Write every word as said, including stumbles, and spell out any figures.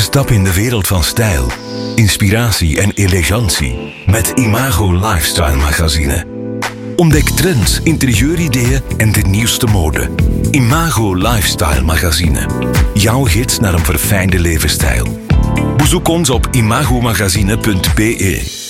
Stap in de wereld van stijl, inspiratie en elegantie met Imago Lifestyle Magazine. Ontdek trends, interieur-ideeën en de nieuwste mode. Imago Lifestyle Magazine. Jouw gids naar een verfijnde levensstijl. Bezoek ons op imagomagazine punt be.